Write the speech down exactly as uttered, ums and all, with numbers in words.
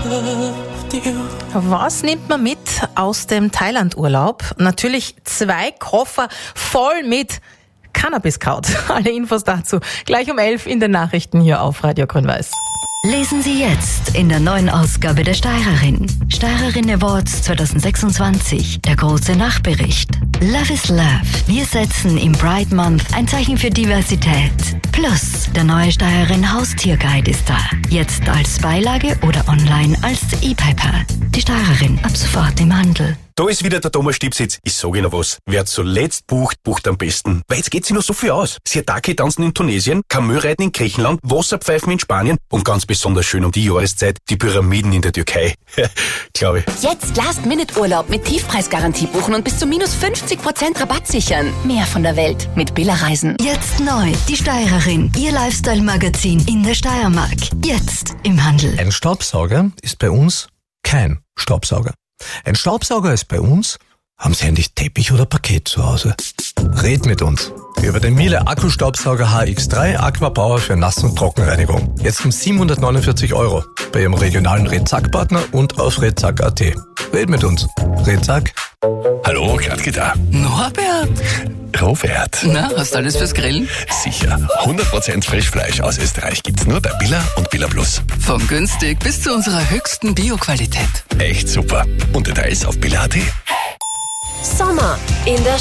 Was nimmt man mit aus dem Thailand-Urlaub? Natürlich zwei Koffer voll mit Cannabis-Kraut. Alle Infos dazu gleich um elf in den Nachrichten hier auf Radio Grün-Weiß. Lesen Sie jetzt in der neuen Ausgabe der Steirerin. Steirerin Awards zwanzig sechsundzwanzig. Der große Nachbericht. Love is Love. Wir setzen im Pride Month ein Zeichen für Diversität. Plus, der neue Steirerin Haustierguide ist da. Jetzt als Beilage oder online als E-Paper. Die Steirerin ab sofort im Handel. Da ist wieder der Thomas Stipsitz. Ich sage Ihnen was. Wer zuletzt bucht, bucht am besten. Weil jetzt geht sich noch so viel aus. Siatake tanzen in Tunesien, Kamelreiten in Griechenland, Wasserpfeifen in Spanien und ganz besonders schön um die Jahreszeit die Pyramiden in der Türkei. Glaube ich. Jetzt Last-Minute-Urlaub mit Tiefpreisgarantie buchen und bis zu minus fünfzig Prozent Rabatt sichern. Mehr von der Welt mit Billa Reisen. Jetzt neu, die Steirerin. Ihr Lifestyle-Magazin in der Steiermark. Jetzt im Handel. Ein Staubsauger ist bei uns kein Staubsauger. Ein Staubsauger ist bei uns, haben Sie eigentlich Teppich oder Parkett zu Hause? Red mit uns über den Miele Akkustaubsauger H X drei Aquapower für Nass- und Trockenreinigung. Jetzt um siebenhundertneunundvierzig Euro bei Ihrem regionalen Redzack-Partner und auf redzack punkt at. Red mit uns. Redzack. Hallo, Gradke da. Norbert. Robert. Na, hast du alles fürs Grillen? Sicher. hundert Prozent Frischfleisch aus Österreich gibt's nur bei Billa und Billa Plus. Vom günstig bis zu unserer höchsten Bio-Qualität. Echt super. Und Details auf billa punkt at. Sommer in der